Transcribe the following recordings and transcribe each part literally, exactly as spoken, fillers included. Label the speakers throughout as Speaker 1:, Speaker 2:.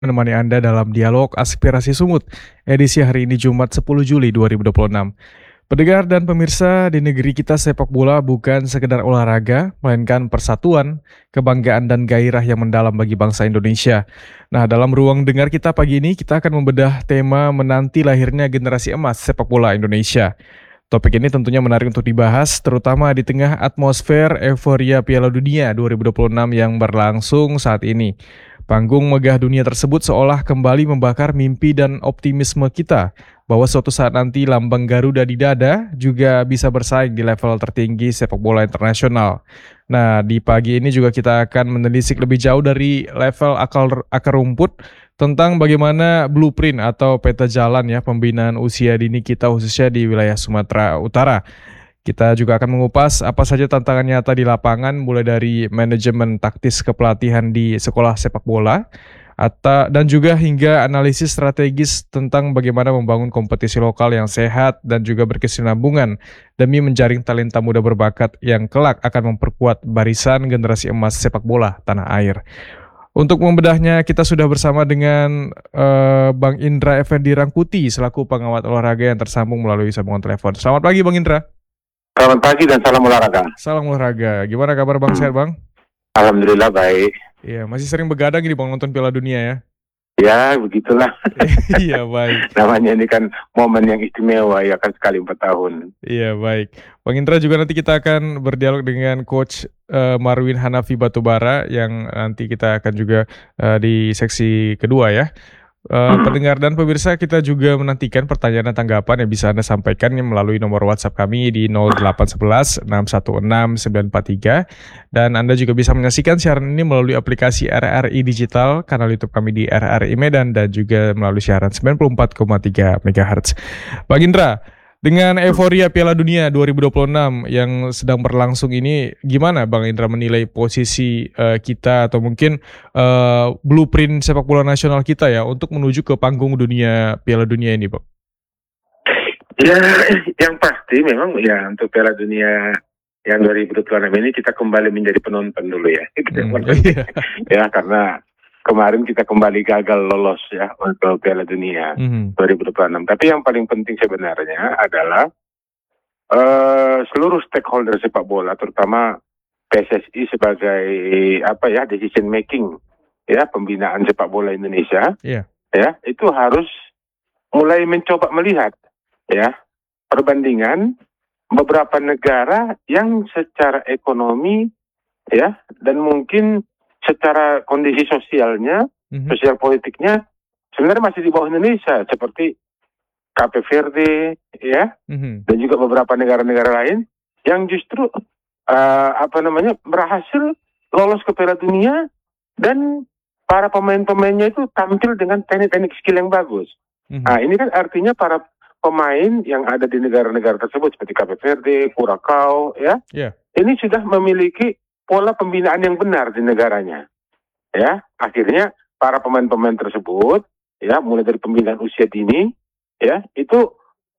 Speaker 1: Menemani Anda dalam dialog Aspirasi Sumut, edisi hari ini Jumat sepuluh Juli dua ribu dua puluh enam. Pendengar dan pemirsa, di negeri kita sepak bola bukan sekedar olahraga, melainkan persatuan, kebanggaan dan gairah yang mendalam bagi bangsa Indonesia. Nah, dalam ruang dengar kita pagi ini, kita akan membedah tema menanti lahirnya generasi emas sepak bola Indonesia. Topik ini tentunya menarik untuk dibahas, terutama di tengah atmosfer euforia Piala Dunia dua ribu dua puluh enam yang berlangsung saat ini. Panggung megah dunia tersebut seolah kembali membakar mimpi dan optimisme kita bahwa suatu saat nanti lambang Garuda di dada juga bisa bersaing di level tertinggi sepak bola internasional. Nah, di pagi ini juga kita akan menelisik lebih jauh dari level akar, akar rumput tentang bagaimana blueprint atau peta jalan ya pembinaan usia dini kita khususnya di wilayah Sumatera Utara. Kita juga akan mengupas apa saja tantangan nyata di lapangan, mulai dari manajemen taktis kepelatihan di sekolah sepak bola, atau dan juga hingga analisis strategis tentang bagaimana membangun kompetisi lokal yang sehat dan juga berkesinambungan demi menjaring talenta muda berbakat yang kelak akan memperkuat barisan generasi emas sepak bola tanah air. Untuk membedahnya, kita sudah bersama dengan eh, Bang Indra Effendi Rangkuti selaku pengawat olahraga yang tersambung melalui sambungan telepon. Selamat pagi Bang Indra.
Speaker 2: Selamat pagi dan salam olahraga.
Speaker 1: Salam olahraga. Gimana kabar Bang?
Speaker 2: Hmm.
Speaker 1: Sehat Bang?
Speaker 2: Alhamdulillah baik.
Speaker 1: Iya, masih sering begadang ini Bang nonton Piala Dunia ya?
Speaker 2: Ya begitulah.
Speaker 1: Iya baik.
Speaker 2: Namanya ini kan momen yang istimewa ya kan, sekali empat tahun.
Speaker 1: Iya baik. Bang Indra juga nanti kita akan berdialog dengan Coach uh, Marwin Hanafi Batubara yang nanti kita akan juga uh, di seksi kedua ya. Uh,
Speaker 2: Hmm.
Speaker 1: pendengar dan pemirsa, kita juga menantikan pertanyaan dan tanggapan yang bisa Anda sampaikan melalui nomor WhatsApp kami di nol delapan satu satu enam satu enam sembilan empat tiga, dan Anda juga bisa menyaksikan siaran ini melalui aplikasi R R I Digital, kanal YouTube kami di R R I Medan, dan juga melalui siaran sembilan puluh empat koma tiga megahertz. Bang Indra, dengan euforia Piala Dunia dua ribu dua puluh enam yang sedang berlangsung ini, gimana Bang Indra menilai posisi uh, kita atau mungkin uh, blueprint sepak bola nasional kita ya untuk menuju ke panggung dunia Piala Dunia ini, Bang?
Speaker 2: Ya, yang pasti memang ya untuk Piala Dunia yang dua ribu dua puluh enam ini kita kembali menjadi penonton dulu ya.
Speaker 1: Hmm, iya.
Speaker 2: Ya karena kemarin kita kembali gagal lolos ya untuk Piala Dunia
Speaker 1: Mhm.
Speaker 2: dua ribu dua puluh enam. Tapi yang paling penting sebenarnya adalah uh, seluruh stakeholder sepak bola, terutama P S S I sebagai apa ya decision making ya pembinaan sepak bola Indonesia,
Speaker 1: Iya.
Speaker 2: ya itu harus mulai mencoba melihat ya perbandingan beberapa negara yang secara ekonomi ya dan mungkin secara kondisi sosialnya,
Speaker 1: Mhm.
Speaker 2: sosial politiknya sebenarnya masih di bawah Indonesia, seperti Cape Verde ya
Speaker 1: Mhm.
Speaker 2: dan juga beberapa negara-negara lain yang justru uh, apa namanya berhasil lolos ke Piala Dunia dan para pemain-pemainnya itu tampil dengan teknik-teknik skill yang bagus.
Speaker 1: Mhm.
Speaker 2: Nah, ini kan artinya para pemain yang ada di negara-negara tersebut seperti Cape Verde, Curacao ya,
Speaker 1: Iya.
Speaker 2: ini sudah memiliki pola pembinaan yang benar di negaranya. Ya, akhirnya para pemain-pemain tersebut ya mulai dari pembinaan usia dini ya itu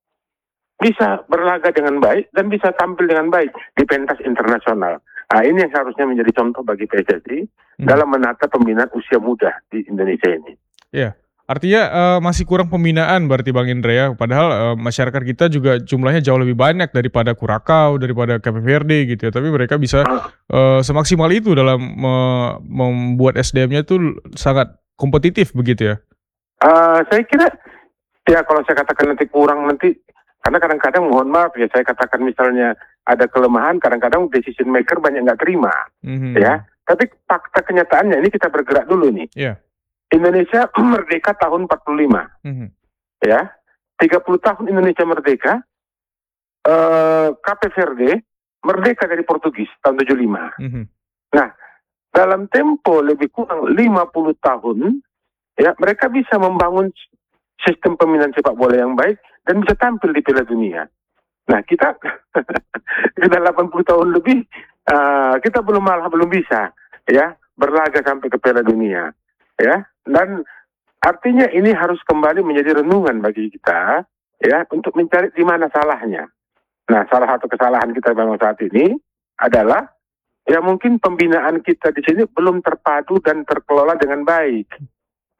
Speaker 2: bisa berlaga dengan baik dan bisa tampil dengan baik di pentas internasional. Nah, ini yang seharusnya menjadi contoh bagi P S S I
Speaker 1: Mhm.
Speaker 2: dalam menata pembinaan usia muda di Indonesia ini.
Speaker 1: Iya. Artinya uh, masih kurang pembinaan berarti Bang Indra ya. Padahal uh, masyarakat kita juga jumlahnya jauh lebih banyak daripada Curacao, daripada Cape Verde gitu ya. Tapi mereka bisa uh, semaksimal itu dalam me- membuat S D M-nya itu sangat kompetitif begitu ya.
Speaker 2: Uh, saya kira ya kalau saya katakan nanti kurang nanti, karena kadang-kadang mohon maaf ya saya katakan misalnya ada kelemahan, kadang-kadang decision maker banyak nggak terima.
Speaker 1: Mhm.
Speaker 2: Ya, tapi fakta kenyataannya ini kita bergerak dulu nih.
Speaker 1: Iya.
Speaker 2: Indonesia merdeka tahun empat puluh lima.
Speaker 1: Mhm.
Speaker 2: Ya, tiga puluh tahun Indonesia merdeka. Uh, Cape Verde merdeka dari Portugis tahun tujuh puluh lima.
Speaker 1: Mhm.
Speaker 2: Nah, dalam tempo lebih kurang lima puluh tahun, ya mereka bisa membangun sistem pembinaan sepak bola yang baik dan bisa tampil di Piala Dunia. Nah, kita sudah delapan puluh tahun lebih, uh, kita belum malah belum bisa ya berlaga sampai ke Piala Dunia. Ya, dan artinya ini harus kembali menjadi renungan bagi kita ya untuk mencari di mana salahnya. Nah, salah satu kesalahan kita memang saat ini adalah ya mungkin pembinaan kita di sini belum terpadu dan terkelola dengan baik.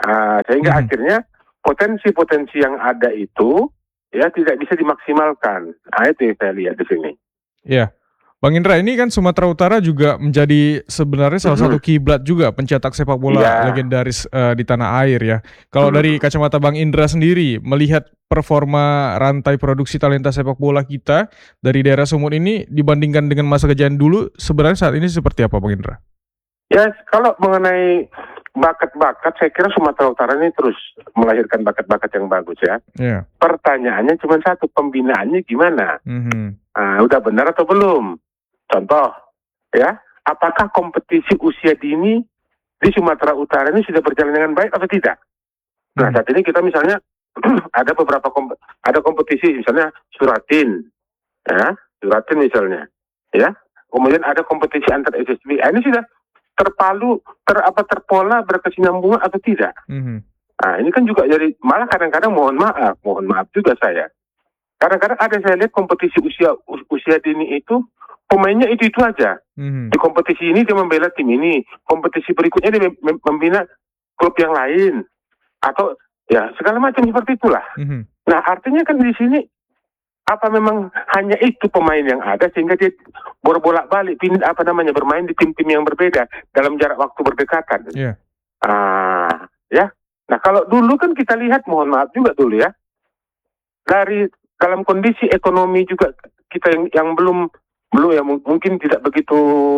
Speaker 2: Ah, sehingga
Speaker 1: Mhm.
Speaker 2: akhirnya potensi-potensi yang ada itu ya tidak bisa dimaksimalkan. Nah, itu yang saya lihat di sini.
Speaker 1: Iya. Bang Indra, ini kan Sumatera Utara juga menjadi sebenarnya salah satu
Speaker 2: Mhm.
Speaker 1: kiblat juga pencetak sepak bola
Speaker 2: Iya.
Speaker 1: legendaris, eee, di tanah air ya. Kalau dari
Speaker 2: Mhm.
Speaker 1: kacamata Bang Indra sendiri, melihat performa rantai produksi talenta sepak bola kita dari daerah Sumut ini dibandingkan dengan masa kejayaan dulu, sebenarnya saat ini seperti apa Bang Indra?
Speaker 2: Ya, kalau mengenai bakat-bakat, saya kira Sumatera Utara ini terus melahirkan bakat-bakat yang bagus ya.
Speaker 1: Iya.
Speaker 2: Pertanyaannya cuma satu, pembinaannya gimana?
Speaker 1: Mhm.
Speaker 2: Ah, udah benar atau belum? Contoh, ya, apakah kompetisi usia dini di Sumatera Utara ini sudah berjalan dengan baik atau tidak? Nah,
Speaker 1: Mhm.
Speaker 2: saat ini kita misalnya ada beberapa komp ada kompetisi misalnya Suratin, ya, Suratin misalnya, ya. Kemudian ada kompetisi antar S S B. Ah, ini sudah terpalu, ter apa terpola berkesinambungan atau tidak?
Speaker 1: Mhm.
Speaker 2: Nah, ini kan juga jadi malah kadang-kadang mohon maaf, mohon maaf juga saya. Kadang-kadang ada saya lihat kompetisi usia us- usia dini itu pemainnya itu-itu aja.
Speaker 1: Mhm.
Speaker 2: Di kompetisi ini dia membela tim ini, kompetisi berikutnya dia mem- mem- membina klub yang lain atau ya segala macam seperti itulah.
Speaker 1: Mhm.
Speaker 2: Nah, artinya kan di sini apa memang hanya itu pemain yang ada sehingga dia bolak-balik pindah apa namanya bermain di tim-tim yang berbeda dalam jarak waktu berdekatan.
Speaker 1: Iya.
Speaker 2: Ah, ya. Nah, kalau dulu kan kita lihat, mohon maaf juga dulu ya, dari dalam kondisi ekonomi juga kita yang, yang belum belum ya mung- mungkin tidak begitu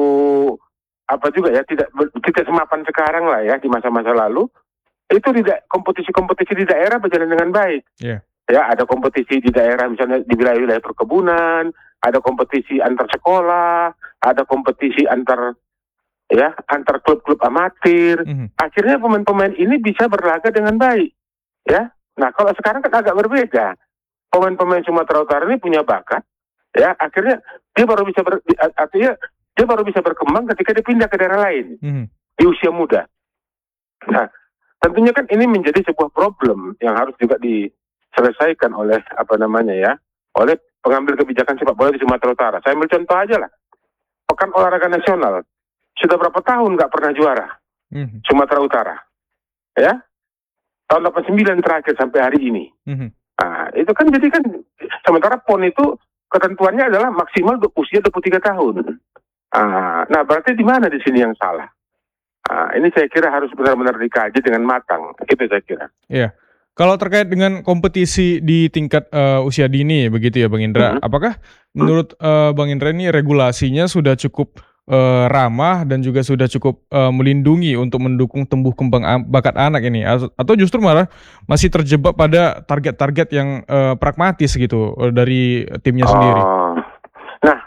Speaker 2: apa juga ya tidak ber- tidak semapan sekarang lah ya di masa-masa lalu itu tidak kompetisi-kompetisi di daerah berjalan dengan baik.
Speaker 1: Iya.
Speaker 2: Ya, ada kompetisi di daerah misalnya di wilayah-wilayah perkebunan, ada kompetisi antar sekolah, ada kompetisi antar ya antar klub-klub amatir.
Speaker 1: Mhm.
Speaker 2: Akhirnya pemain-pemain ini bisa berlaga dengan baik, ya. Nah, kalau sekarang kan agak berbeda. Pemain-pemain Sumatera Utara ini punya bakat, ya. Akhirnya dia baru bisa ber, di- artinya dia baru bisa berkembang ketika dia pindah ke daerah lain
Speaker 1: Mhm.
Speaker 2: di usia muda. Nah, tentunya kan ini menjadi sebuah problem yang harus juga diselesaikan oleh apa namanya ya, oleh pengambil kebijakan sepak bola di Sumatera Utara. Saya ambil contoh aja lah, Pekan Olahraga Nasional sudah berapa tahun nggak pernah juara
Speaker 1: Mhm.
Speaker 2: Sumatera Utara, ya tahun delapan puluh sembilan terakhir sampai hari ini.
Speaker 1: Mhm.
Speaker 2: Nah, itu kan jadi kan sementara P O N itu ketentuannya adalah maksimal du- usia dua puluh tiga tahun. Ah, nah, berarti di mana di sini yang salah? Ah, ini saya kira harus benar-benar dikaji dengan matang. Itu saya kira.
Speaker 1: Iya. Kalau terkait dengan kompetisi di tingkat, eee, usia dini begitu ya Bang Indra,
Speaker 2: Mhm.
Speaker 1: apakah
Speaker 2: Hmm?
Speaker 1: menurut, eee, Bang Indra ini regulasinya sudah cukup, eee, ramah dan juga sudah cukup, eee, melindungi untuk mendukung tumbuh kembang a bakat anak ini? As atau justru malah masih terjebak pada target-target yang, eee, pragmatis gitu, eee, dari timnya sendiri?
Speaker 2: Oh, nah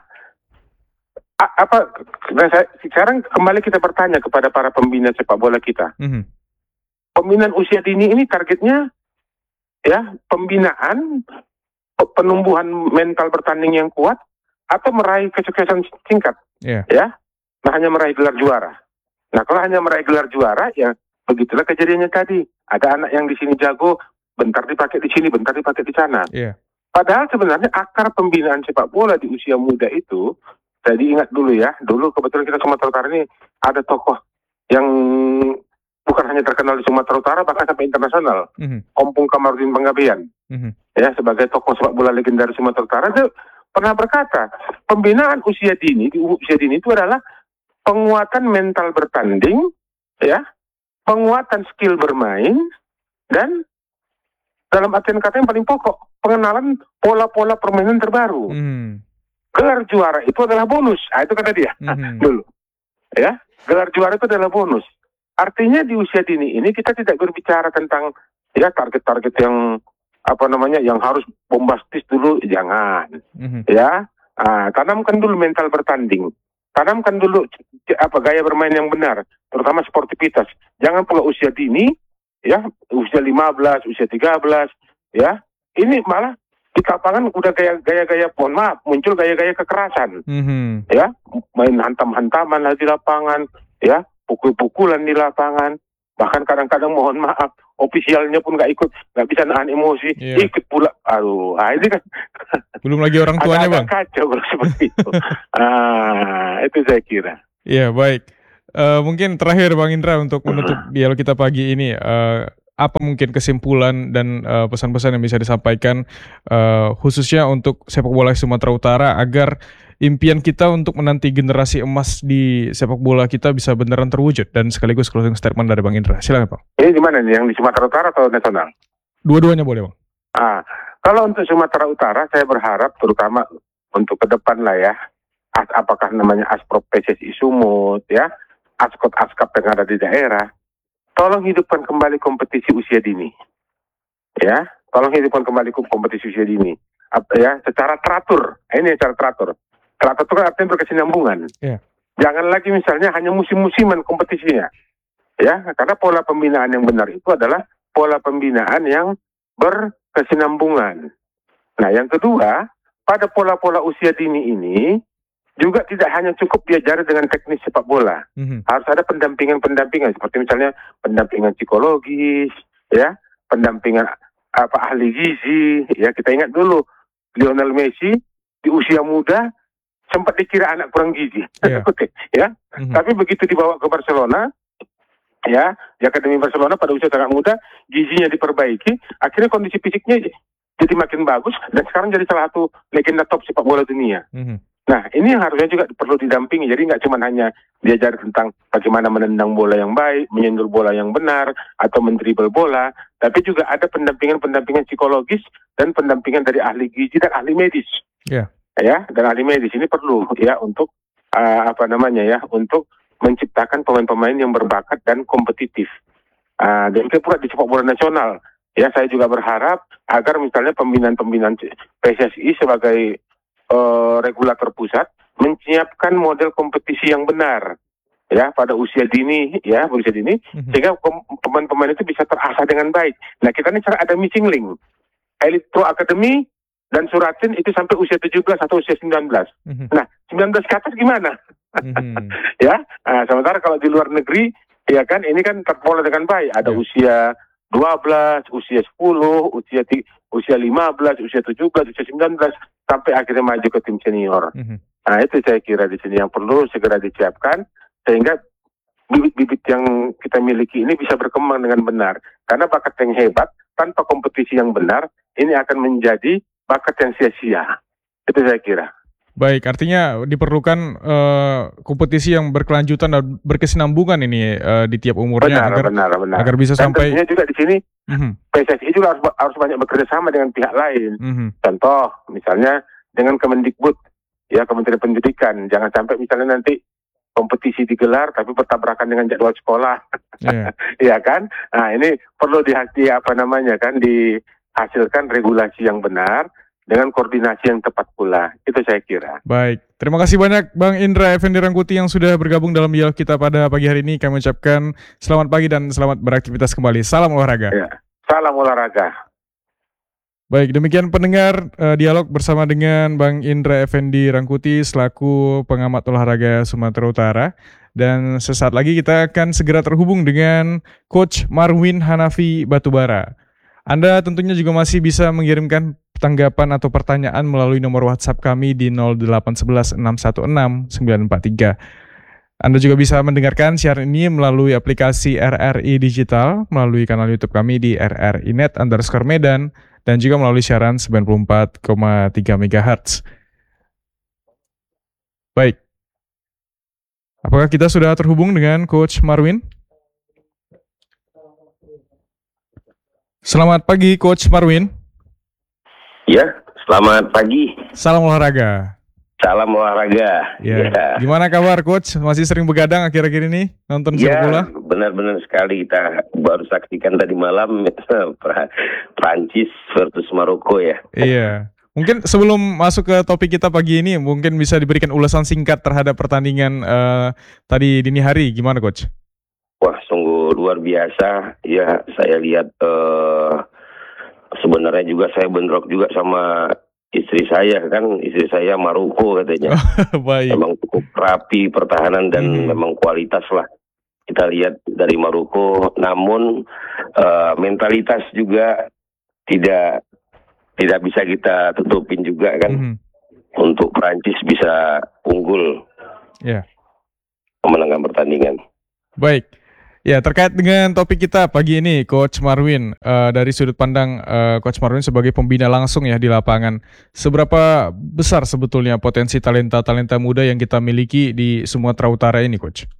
Speaker 2: a- apa? Nah, saya, sekarang kembali kita bertanya kepada para pembina sepak bola kita.
Speaker 1: Mhm.
Speaker 2: Pembinaan usia dini ini targetnya ya pembinaan pe- penumbuhan mental bertanding yang kuat atau meraih kesuksesan singkat,
Speaker 1: Iya.
Speaker 2: ya. Nah, hanya meraih gelar juara. Nah, kalau hanya meraih gelar juara, ya begitulah kejadiannya tadi. Ada anak yang di sini jago, bentar dipakai di sini, bentar dipakai di sana.
Speaker 1: Iya.
Speaker 2: Padahal sebenarnya akar pembinaan sepak bola di usia muda itu, jadi ingat dulu ya, dulu kebetulan kita Sumatera Utara ini ada tokoh yang bukan hanya terkenal di Sumatera Utara, bahkan sampai internasional.
Speaker 1: Mhm.
Speaker 2: Kompung Kamarudin Panggabean,
Speaker 1: Mhm.
Speaker 2: ya sebagai tokoh sepak bola legendaris Sumatera Utara, dia pernah berkata, pembinaan usia dini di usia dini itu adalah penguatan mental bertanding, ya, penguatan skill bermain, dan dalam artian kata yang paling pokok, pengenalan pola-pola permainan terbaru.
Speaker 1: Mhm.
Speaker 2: Gelar juara itu adalah bonus. Ah, itu kata dia
Speaker 1: Mhm.
Speaker 2: dulu. Ya, gelar juara itu adalah bonus. Artinya di usia dini ini kita tidak berbicara tentang ya target-target yang apa namanya yang harus bombastis dulu, jangan.
Speaker 1: Mhm.
Speaker 2: Ya, ah, tanamkan dulu mental bertanding. Tanamkan dulu c- apa gaya bermain yang benar, terutama sportivitas. Jangan pula usia dini, ya, usia lima belas, usia tiga belas, ya. Ini malah di lapangan udah gaya- gaya-gaya, mohon maaf, muncul gaya-gaya kekerasan,
Speaker 1: Mhm.
Speaker 2: ya. Main hantam-hantaman lah di lapangan, ya, pukul-pukulan di lapangan. Bahkan kadang-kadang mohon maaf, ofisialnya pun nggak ikut, nggak bisa nahan emosi,
Speaker 1: Iya.
Speaker 2: ikut pula. Aduh, ah, ini kan
Speaker 1: Belum lagi orang tuanya
Speaker 2: agak-agak
Speaker 1: Bang?
Speaker 2: kacau kalau seperti itu. Ah, itu saya kira.
Speaker 1: Iya, baik. Uh, mungkin terakhir Bang Indra untuk menutup dialog kita pagi ini, uh, apa mungkin kesimpulan dan uh, pesan-pesan yang bisa disampaikan uh, khususnya untuk sepak bola Sumatera Utara agar impian kita untuk menanti generasi emas di sepak bola kita bisa beneran terwujud, dan sekaligus closing statement dari Bang Indra. Silakan Bang.
Speaker 2: Ini di mana nih? Yang di Sumatera Utara atau nasional?
Speaker 1: Dua-duanya boleh Bang.
Speaker 2: Ah, kalau untuk Sumatera Utara saya berharap terutama untuk ke depan lah ya, as, apakah namanya Asprop P S S I Sumut ya, Askot-Askap yang ada di daerah, tolong hidupkan kembali kompetisi usia dini. Ya, tolong hidupkan kembali kompetisi usia dini. Ap- ya, secara teratur. Ini secara teratur. Teratur itu kan artinya berkesinambungan.
Speaker 1: Yeah.
Speaker 2: Jangan lagi misalnya hanya musim-musiman kompetisinya. Ya, karena pola pembinaan yang benar itu adalah pola pembinaan yang berkesinambungan. Nah, yang kedua, pada pola-pola usia dini ini juga tidak hanya cukup diajari dengan teknis sepak bola. Mm-hmm. Harus ada pendampingan-pendampingan seperti misalnya pendampingan psikologis, ya, pendampingan apa ahli gizi, ya. Kita ingat dulu Lionel Messi di usia muda sempat dikira anak kurang gizi. Yeah. ya. Mm-hmm. Tapi begitu dibawa ke Barcelona, ya, di Akademi Barcelona pada usia sangat muda, gizinya diperbaiki, akhirnya kondisi fisiknya jadi makin bagus dan sekarang jadi salah satu legenda top sepak bola dunia. Mm-hmm. Nah, ini harusnya juga perlu didampingi. Jadi nggak cuma hanya diajar tentang bagaimana menendang bola yang baik, menyentuh bola yang benar, atau mendribel bola, tapi juga ada pendampingan-pendampingan psikologis dan pendampingan dari ahli gizi dan ahli medis.
Speaker 1: Yeah.
Speaker 2: Ya, dan ahli medis ini perlu ya untuk uh, apa namanya ya, untuk menciptakan pemain-pemain yang berbakat dan kompetitif. Uh, dan itu pula di sepak bola nasional. Ya, saya juga berharap agar misalnya pembinaan-pembinaan P S S I sebagai Uh, regulator pusat menyiapkan model kompetisi yang benar ya pada usia dini ya usia dini mm-hmm. sehingga pemain-pemain itu bisa terasah dengan baik. Nah, kita ini cara ada missing link. Elite Pro Academy dan Suratin itu sampai usia tujuh belas atau usia sembilan belas. Mm-hmm. Nah, sembilan belas ke atas gimana? Mm-hmm. ya, nah, sementara kalau di luar negeri ya kan ini kan terpola dengan baik. Ada yeah. usia dua belas, usia sepuluh, usia t- usia lima belas, usia tujuh belas, usia sembilan belas sampai akhirnya maju ke tim senior. Mm-hmm. Nah, itu saya kira di sini yang perlu segera disiapkan sehingga bibit-bibit yang kita miliki ini bisa berkembang dengan benar. Karena bakat yang hebat tanpa kompetisi yang benar ini akan menjadi bakat yang sia-sia. Itu saya kira.
Speaker 1: Baik, artinya diperlukan uh, kompetisi yang berkelanjutan dan berkesinambungan ini uh, di tiap umurnya
Speaker 2: benar,
Speaker 1: agar
Speaker 2: benar, benar.
Speaker 1: agar bisa
Speaker 2: dan
Speaker 1: sampai.
Speaker 2: Dan juga di sini
Speaker 1: mm-hmm.
Speaker 2: P S S I juga harus harus banyak bekerja sama dengan pihak lain. Mm-hmm. Contoh, misalnya dengan Kemendikbud, ya Kementerian Pendidikan, jangan sampai misalnya nanti kompetisi digelar tapi bertabrakan dengan jadwal sekolah, yeah. ya kan? Nah, ini perlu dihati apa namanya kan dihasilkan regulasi yang benar. Dengan koordinasi yang tepat pula, itu saya kira.
Speaker 1: Baik, terima kasih banyak Bang Indra Effendi Rangkuti yang sudah bergabung dalam dialog kita pada pagi hari ini. Kami ucapkan selamat pagi dan selamat beraktivitas kembali. Salam olahraga.
Speaker 2: Ya, salam olahraga.
Speaker 1: Baik, demikian pendengar uh, dialog bersama dengan Bang Indra Effendi Rangkuti selaku pengamat olahraga Sumatera Utara. Dan sesaat lagi kita akan segera terhubung dengan Coach Marwin Hanafi Batubara. Anda tentunya juga masih bisa mengirimkan tanggapan atau pertanyaan melalui nomor WhatsApp kami di nol delapan satu satu enam satu enam sembilan empat tiga. Anda juga bisa mendengarkan siaran ini melalui aplikasi R R I Digital, melalui kanal YouTube kami di R R I Net underscore Medan, dan juga melalui siaran sembilan puluh empat koma tiga megahertz. Baik. Apakah kita sudah terhubung dengan Coach Marwin? Selamat pagi Coach Marwin.
Speaker 3: Ya, selamat pagi.
Speaker 1: Salam olahraga.
Speaker 3: Salam olahraga.
Speaker 1: Ya. Ya. Gimana kabar Coach? Masih sering begadang akhir-akhir ini nonton sepak bola?
Speaker 3: Ya, benar-benar sekali. Kita baru saksikan tadi malam Prancis versus Maroko ya.
Speaker 1: Iya. Mungkin sebelum masuk ke topik kita pagi ini, mungkin bisa diberikan ulasan singkat terhadap pertandingan uh, tadi dini hari. Gimana Coach?
Speaker 3: Wah, sungguh luar biasa. Ya, saya lihat uh, sebenarnya juga saya bentrok juga sama istri saya kan, istri saya Maroko katanya.
Speaker 1: Baik.
Speaker 3: Memang cukup rapi pertahanan dan hmm. memang kualitas lah. Kita lihat dari Maroko, namun uh, mentalitas juga tidak tidak bisa kita tutupin juga kan. Hmm. Untuk Prancis bisa unggul.
Speaker 1: Ya. Yeah.
Speaker 3: kemenangan pertandingan.
Speaker 1: Baik. Ya, terkait dengan topik kita pagi ini, Coach Marwin, uh, dari sudut pandang uh, Coach Marwin sebagai pembina langsung ya di lapangan, seberapa besar sebetulnya potensi talenta-talenta muda yang kita miliki di Sumatera Utara ini, Coach?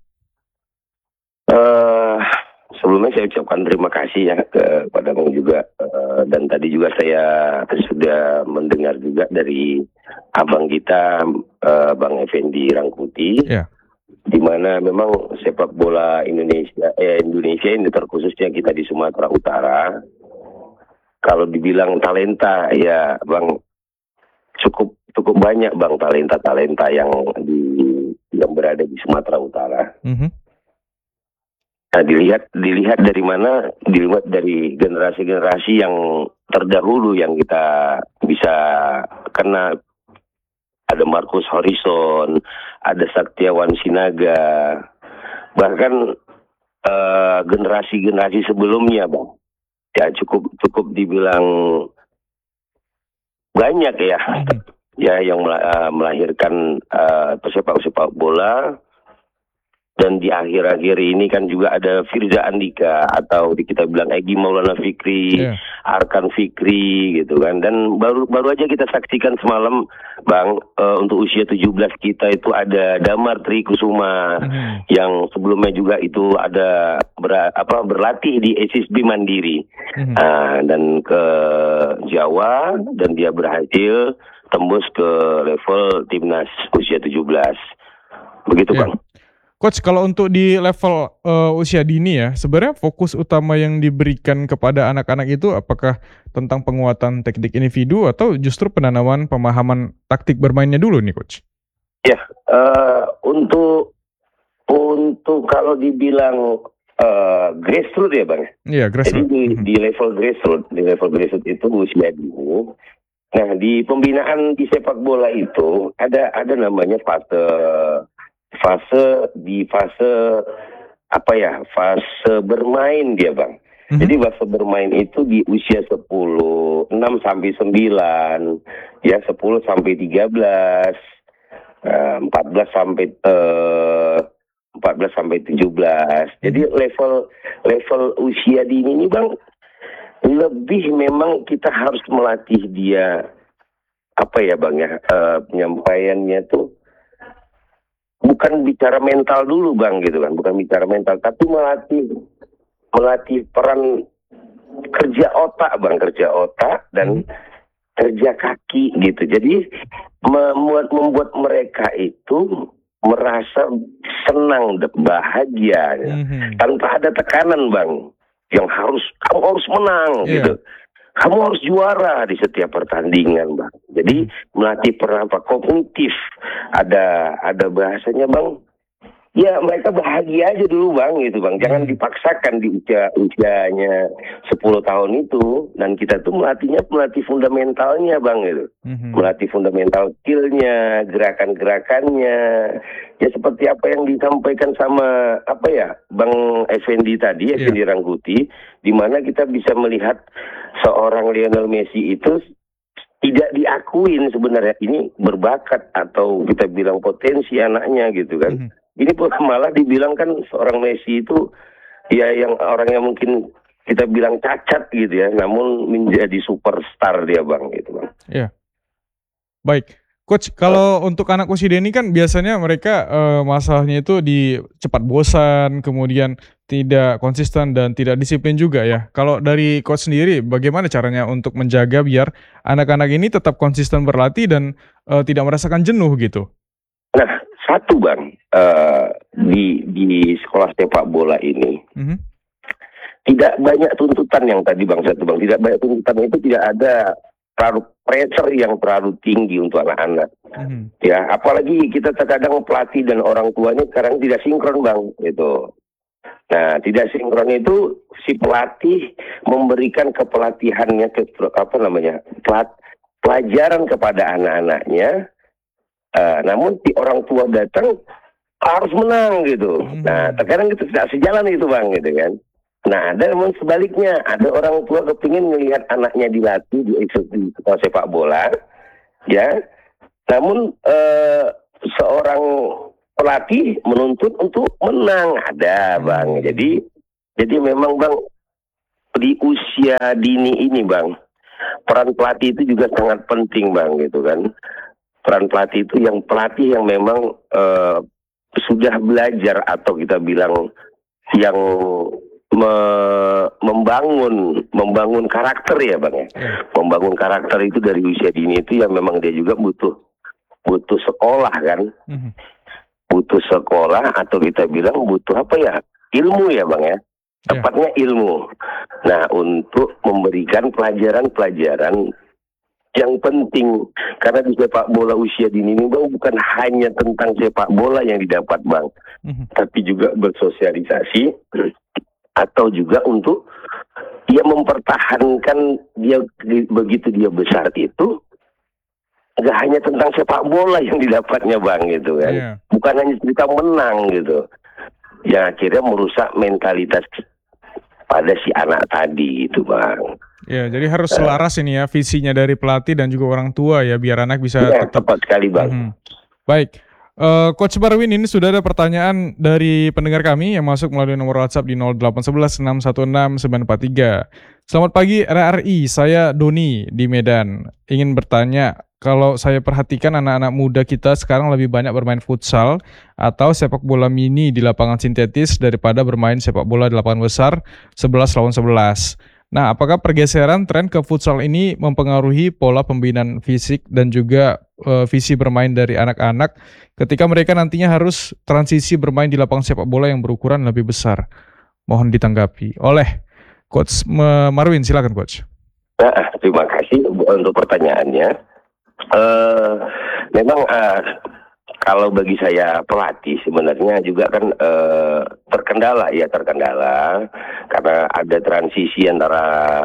Speaker 3: Uh, sebelumnya saya ucapkan terima kasih ya kepada Bang juga, uh, dan tadi juga saya sudah mendengar juga dari abang kita, uh, Bang Effendi Rangkuti.
Speaker 1: Yeah.
Speaker 3: Di mana memang sepak bola Indonesia, eh, Indonesia ini terkhususnya kita di Sumatera Utara, kalau dibilang talenta ya Bang, cukup cukup banyak Bang talenta-talenta yang di yang berada di Sumatera Utara. Mm-hmm. Nah, dilihat dilihat dari mana? Dilihat dari generasi-generasi yang terdahulu yang kita bisa kenal. Ada Marcus Horizon, ada Saktiawan Sinaga, bahkan uh, generasi-generasi sebelumnya, Bang. Ya cukup cukup dibilang banyak ya, ya yang uh, melahirkan uh, pesepak-pesepak bola. Dan di akhir-akhir ini kan juga ada Firza Andika atau di kita bilang Egy Maulana Fikri, yeah. Arkan Fikri gitu kan. Dan baru baru aja kita saksikan semalam Bang, uh, untuk usia tujuh belas kita itu ada Damar Tri Kusuma mm-hmm. yang sebelumnya juga itu ada ber, apa berlatih di S S B Mandiri. Mm-hmm. uh, dan ke Jawa dan dia berhasil tembus ke level timnas usia tujuh belas. Begitu yeah. Bang.
Speaker 1: Coach, kalau untuk di level uh, usia dini ya, sebenarnya fokus utama yang diberikan kepada anak-anak itu apakah tentang penguatan teknik individu atau justru penanaman pemahaman taktik bermainnya dulu nih, Coach?
Speaker 3: Ya, uh, untuk untuk kalau dibilang uh, grassroots ya, Bang.
Speaker 1: Iya, grassroots.
Speaker 3: Jadi di, mm-hmm. di level grassroots, di level grassroots itu usia dini. Nah, di pembinaan di sepak bola itu ada ada namanya fase fase di fase apa ya fase bermain dia Bang. Mm-hmm. Jadi fase bermain itu di usia sepuluh, enam sampai sembilan, ya sepuluh sampai tiga belas, empat belas sampai eh, empat belas sampai tujuh belas. Jadi level level usia dini ini Bang lebih memang kita harus melatih dia apa ya Bang ya eh, penyampaiannya tuh bukan bicara mental dulu Bang gitu kan, bukan bicara mental, tapi melatih melatih peran kerja otak Bang, kerja otak dan hmm. kerja kaki gitu. Jadi membuat membuat mereka itu merasa senang, bahagia, hmm. tanpa ada tekanan Bang, yang harus kamu harus menang yeah. gitu. Kamu harus juara di setiap pertandingan, Bang. Jadi melatih peran apa kognitif. Ada ada bahasanya, Bang. Ya mereka bahagia aja dulu, Bang, gitu, Bang. Jangan dipaksakan di usia usianya sepuluh tahun itu. Dan kita tuh melatihnya melatih fundamentalnya, Bang, gitu. Mm-hmm. Melatih fundamental skillnya, gerakan-gerakannya. Ya seperti apa yang disampaikan sama apa ya, Bang Effendi tadi, yeah. Effendi Rangkuti, di mana kita bisa melihat seorang Lionel Messi itu tidak diakuin sebenarnya ini berbakat atau kita bilang potensi anaknya gitu kan. Mm-hmm. Ini pun malah dibilang kan seorang Messi itu ya yang orang yang mungkin kita bilang cacat gitu ya, namun menjadi superstar dia Bang gitu Bang.
Speaker 1: Iya. Baik. Coach, kalau oh. untuk anak usia dini kan biasanya mereka uh, masalahnya itu di cepat bosan, kemudian tidak konsisten dan tidak disiplin juga ya. Kalau dari coach sendiri, bagaimana caranya untuk menjaga biar anak-anak ini tetap konsisten berlatih dan uh, tidak merasakan jenuh gitu?
Speaker 3: Nah, satu Bang, uh, di di sekolah sepak bola ini mm-hmm. tidak banyak tuntutan yang tadi Bang satu Bang, tidak banyak tuntutan itu tidak ada terlalu pressure yang terlalu tinggi untuk anak-anak. Mm-hmm. Ya, apalagi kita terkadang pelatih dan orang tuanya sekarang tidak sinkron Bang, gitu. Nah, tidak sinkron itu si pelatih memberikan kepelatihannya ke apa namanya? Pelat, pelajaran kepada anak-anaknya. Uh, namun si orang tua datang harus menang gitu. Mm-hmm. Nah, terkadang itu tidak sejalan itu Bang, gitu kan. Nah, ada namun sebaliknya, ada orang tua kepingin melihat anaknya dilatih di sekolah sepak bola, ya. Namun uh, seorang pelatih menuntut untuk menang, ada Bang. Jadi jadi memang Bang, di usia dini ini Bang, peran pelatih itu juga sangat penting Bang, gitu kan. Peran pelatih itu yang pelatih yang memang uh, sudah belajar atau kita bilang yang me membangun membangun karakter ya Bang ya. Membangun karakter itu dari usia dini itu yang memang dia juga butuh butuh sekolah kan. Mm-hmm. Butuh sekolah atau kita bilang butuh apa ya? Ilmu ya Bang ya. Tepatnya yeah. ilmu. Nah, untuk memberikan pelajaran-pelajaran yang penting, karena di sepak bola usia dini ini Bang bukan hanya tentang sepak bola yang didapat Bang, mm-hmm. tapi juga bersosialisasi atau juga untuk dia mempertahankan dia begitu dia besar itu nggak hanya tentang sepak bola yang didapatnya Bang gitu kan, yeah. bukan hanya cerita menang gitu, yang akhirnya merusak mentalitas pada si anak tadi itu Bang.
Speaker 1: Ya, jadi harus selaras ini ya visinya dari pelatih dan juga orang tua ya biar anak bisa
Speaker 3: ya,
Speaker 1: tetap
Speaker 3: tepat sekali Bang.
Speaker 1: Hmm. Baik, uh, Coach Marwin, ini sudah ada pertanyaan dari pendengar kami yang masuk melalui nomor WhatsApp di nol delapan satu satu enam satu enam sembilan empat tiga. Selamat pagi R R I, saya Doni di Medan. Ingin bertanya, kalau saya perhatikan anak-anak muda kita sekarang lebih banyak bermain futsal atau sepak bola mini di lapangan sintetis daripada bermain sepak bola di lapangan besar sebelas lawan sebelas. Nah, apakah pergeseran tren ke futsal ini mempengaruhi pola pembinaan fisik dan juga uh, visi bermain dari anak-anak ketika mereka nantinya harus transisi bermain di lapangan sepak bola yang berukuran lebih besar? Mohon ditanggapi oleh Coach Marwin, silakan Coach.
Speaker 3: Nah, terima kasih untuk pertanyaannya. Uh, memang uh, kalau bagi saya pelatih sebenarnya juga kan uh, terkendala ya terkendala karena ada transisi antara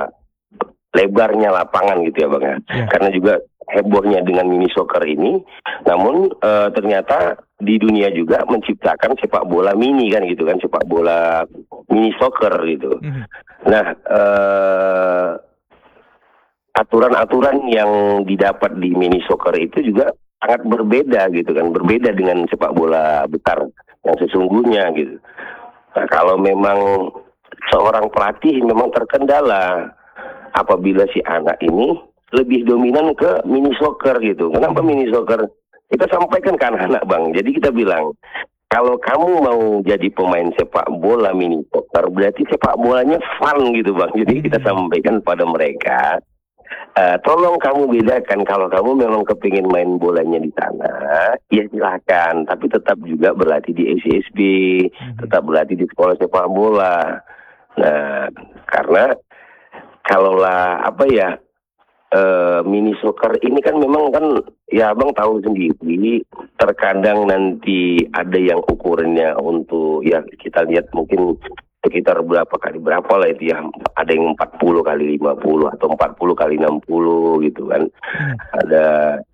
Speaker 3: lebarnya lapangan gitu ya Bang ya. Yeah. Karena juga hebohnya dengan mini soccer ini, namun uh, ternyata di dunia juga menciptakan sepak bola mini kan gitu kan, sepak bola mini soccer gitu. Mm-hmm. Nah, uh, aturan-aturan yang didapat di mini soccer itu juga sangat berbeda gitu kan, berbeda dengan sepak bola besar yang sesungguhnya gitu. Nah, kalau memang seorang pelatih memang terkendala apabila si anak ini lebih dominan ke mini soccer gitu. Kenapa mini soccer? Kita sampaikan ke anak-anak Bang. Jadi kita bilang, kalau kamu mau jadi pemain sepak bola mini soccer, berarti sepak bolanya fun gitu Bang. Jadi kita sampaikan pada mereka, Uh, tolong kamu bedakan kalau kamu memang kepingin main bolanya di sana, ya silakan. Tapi tetap juga berlatih di S S B, mm-hmm. tetap berlatih di sekolah sepak bola. Nah, karena kalaulah apa ya uh, mini soccer ini kan memang kan ya Abang tahu sendiri, terkadang nanti ada yang ukurannya untuk ya kita lihat mungkin sekitar berapa kali berapa lah itu ya, ada yang empat puluh kali lima puluh atau empat puluh kali enam puluh gitu kan. Hmm. Ada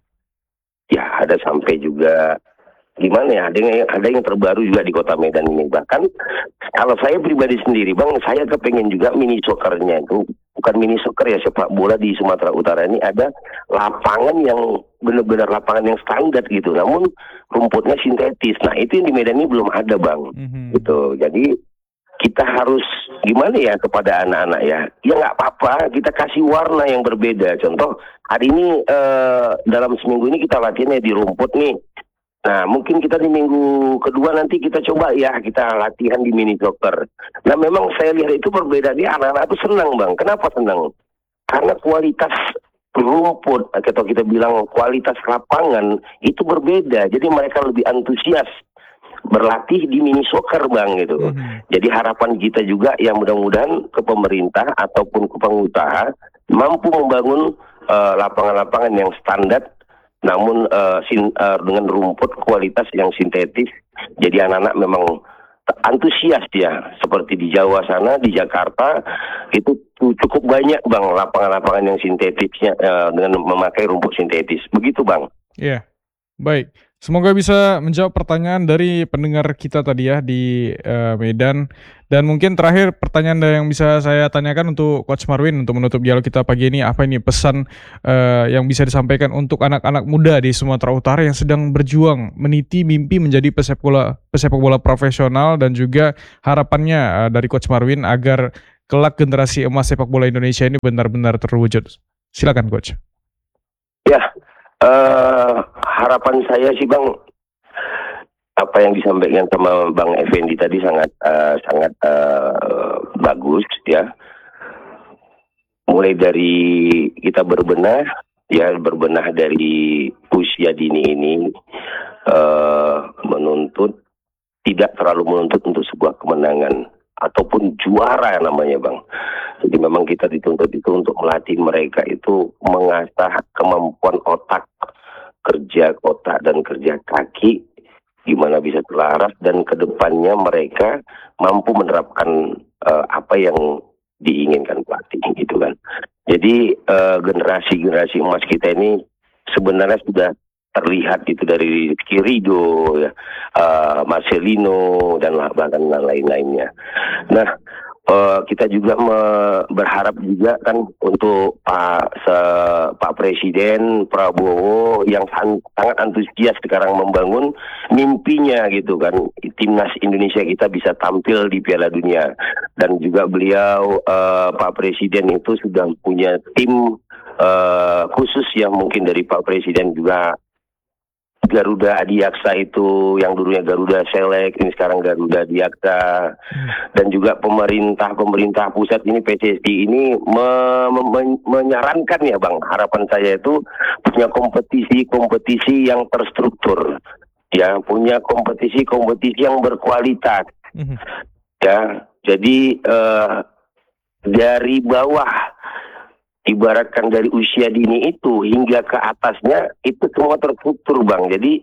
Speaker 3: ya ada sampai juga gimana ya, ada yang ada yang terbaru juga di Kota Medan ini. Bahkan kalau saya pribadi sendiri Bang, saya kepengen juga mini soccernya itu bukan mini soccer ya, sepak bola di Sumatera Utara ini ada lapangan yang benar-benar lapangan yang standar gitu, namun rumputnya sintetis. Nah, itu yang di Medan ini belum ada Bang. Hmm. Gitu. Jadi kita harus gimana ya kepada anak-anak ya, ya nggak apa-apa, kita kasih warna yang berbeda. Contoh, hari ini eh, dalam seminggu ini kita latihannya di rumput nih. Nah, mungkin kita di minggu kedua nanti kita coba ya, kita latihan di mini soccer. Nah, memang saya lihat itu perbedaannya, anak-anak itu senang Bang. Kenapa senang? Karena kualitas rumput, atau kita bilang kualitas lapangan, itu berbeda. Jadi mereka lebih antusias berlatih di mini soccer Bang gitu. Mm-hmm. Jadi harapan kita juga yang mudah-mudahan ke pemerintah ataupun ke pengusaha mampu membangun uh, lapangan-lapangan yang standar, namun uh, sin, uh, dengan rumput kualitas yang sintetis. Jadi anak-anak memang antusias ya, seperti di Jawa sana, di Jakarta itu cukup banyak Bang lapangan-lapangan yang sintetisnya uh, dengan memakai rumput sintetis. Begitu Bang.
Speaker 1: Iya. Yeah. Baik, semoga bisa menjawab pertanyaan dari pendengar kita tadi ya di, eee, Medan. Dan mungkin terakhir pertanyaan da yang bisa saya tanyakan untuk Coach Marwin untuk menutup dialog kita pagi ini, apa ini pesan, eee, yang bisa disampaikan untuk anak-anak muda di Sumatera Utara yang sedang berjuang meniti mimpi menjadi pesepak bola pesepak bola profesional dan juga harapannya, eee, dari Coach Marwin agar kelak generasi emas sepak bola Indonesia ini benar-benar terwujud. Silakan Coach.
Speaker 3: Ya, eee, harapan saya sih Bang, apa yang disampaikan sama Bang Effendi tadi sangat eee, sangat eee, bagus ya. Mulai dari kita berbenah, ya berbenah dari usia dini ini, eee, menuntut tidak terlalu menuntut untuk sebuah kemenangan ataupun juara namanya Bang. Jadi memang kita dituntut itu untuk melatih mereka itu mengasah kemampuan otak, kerja otak dan kerja kaki, gimana bisa selaras dan kedepannya mereka mampu menerapkan uh, apa yang diinginkan pelatih gitu kan. Jadi uh, generasi-generasi emas kita ini sebenarnya sudah terlihat itu dari Rizky Ridho, ya, uh, Marcelino dan bahkan lain-lainnya. Nah, uh, kita juga me- berharap juga kan untuk Pak se- Pak Presiden Prabowo yang san- sangat antusias sekarang membangun mimpinya gitu kan, timnas Indonesia kita bisa tampil di Piala Dunia, dan juga beliau uh, Pak Presiden itu sudah punya tim uh, khusus yang mungkin dari Pak Presiden juga. Garuda Adiaksa itu yang dulunya Garuda Select, ini sekarang Garuda Adiaksa, dan juga pemerintah pemerintah pusat ini P C S I ini me- me- menyarankan ya Bang, harapan saya itu punya kompetisi-kompetisi yang terstruktur, ya punya kompetisi-kompetisi yang berkualitas, ya jadi eh, dari bawah, ibaratkan dari usia dini itu hingga ke atasnya itu semua terstruktur Bang. Jadi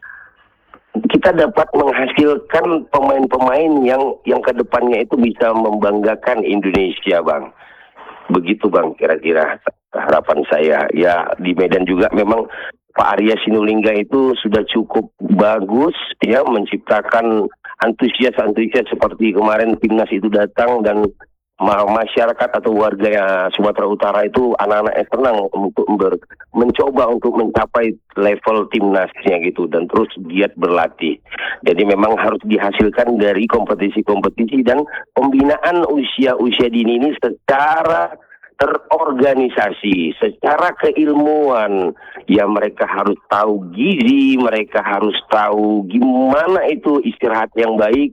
Speaker 3: kita dapat menghasilkan pemain-pemain yang yang kedepannya itu bisa membanggakan Indonesia Bang. Begitu Bang kira-kira harapan saya. Ya di Medan juga memang Pak Arya Sinulinga itu sudah cukup bagus ya menciptakan antusias-antusias seperti kemarin timnas itu datang dan masyarakat atau warga ya, Sumatera Utara itu anak-anak senang untuk ber, mencoba untuk mencapai level timnasnya gitu dan terus giat berlatih. Jadi memang harus dihasilkan dari kompetisi-kompetisi dan pembinaan usia-usia dini ini secara terorganisasi, secara keilmuan. Ya mereka harus tahu gizi, mereka harus tahu gimana itu istirahat yang baik,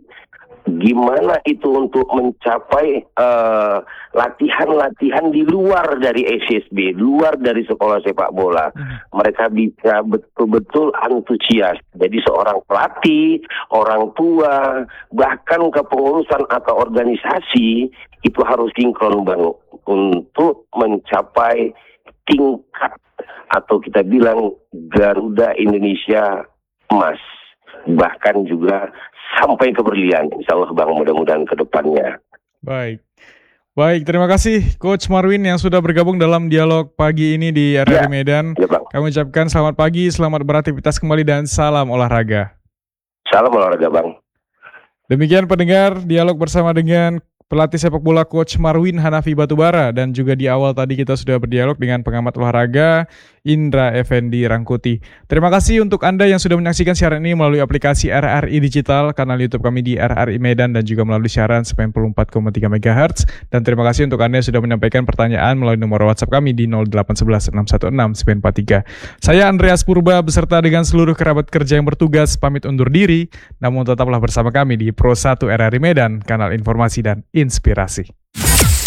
Speaker 3: gimana itu untuk mencapai uh, latihan-latihan di luar dari S S B, luar dari sekolah sepak bola. Mereka bisa betul-betul antusias. Jadi seorang pelatih, orang tua, bahkan kepengurusan atau organisasi itu harus sinkron Bang untuk mencapai tingkat atau kita bilang Garuda Indonesia emas, bahkan juga sampai ke berlian, insya Allah Bang, mudah-mudahan ke depannya.
Speaker 1: Baik. Baik, terima kasih Coach Marwin yang sudah bergabung dalam dialog pagi ini di R R I
Speaker 3: Ya,
Speaker 1: Medan.
Speaker 3: ya Bang.
Speaker 1: Kami ucapkan selamat pagi, selamat beraktivitas kembali dan salam olahraga.
Speaker 3: Salam olahraga Bang.
Speaker 1: Demikian pendengar, dialog bersama dengan pelatih sepak bola Coach Marwin Hanafi Batubara, dan juga di awal tadi kita sudah berdialog dengan pengamat olahraga Indra Effendi Rangkuti. Terima kasih untuk Anda yang sudah menyaksikan siaran ini melalui aplikasi R R I Digital, kanal YouTube kami di R R I Medan dan juga melalui siaran sembilan puluh empat koma tiga megahertz. Dan terima kasih untuk Anda yang sudah menyampaikan pertanyaan melalui nomor WhatsApp kami di nol delapan satu satu enam satu enam sembilan empat tiga. Saya Andreas Purba beserta dengan seluruh kerabat kerja yang bertugas pamit undur diri, namun tetaplah bersama kami di Pro satu R R I Medan, kanal informasi dan inspirasi.